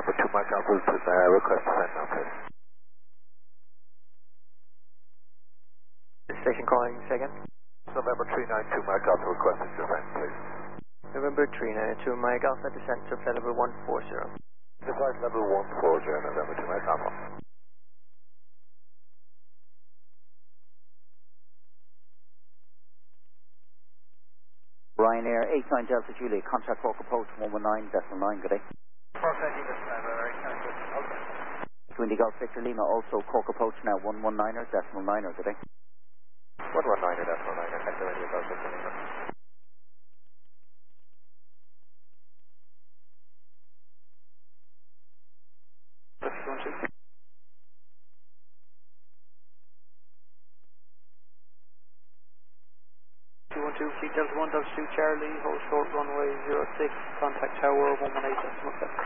November 2 Mike Alpha, request to send now, please. Station calling second. November 392 Mike Alpha, request to send, please. November 392 Mike Alpha, descent to flight level 140. Flight level 140, November 2 Mike Alpha. Ryanair 89 Delta Juliet, contact Hawk approach 119.9, good day. Perfect, very kind, okay. Windy Golf Victor Lima, also Cork approach now 119er, decimal 9er, good day. 119er, decimal 9er, thank you, Windy Golf Victor Lima. Delta 1, Delta 2 Charlie, hold short runway 06, contact tower 118.7.